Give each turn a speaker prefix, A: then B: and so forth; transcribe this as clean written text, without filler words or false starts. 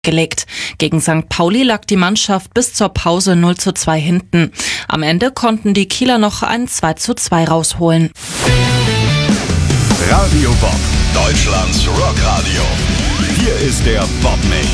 A: gelegt. Gegen St. Pauli lag die Mannschaft bis zur Pause 0:2 hinten. Am Ende konnten die Kieler noch ein 2:2 rausholen.
B: Radio Bob, Deutschlands Rockradio. Hier ist der Bob Mix.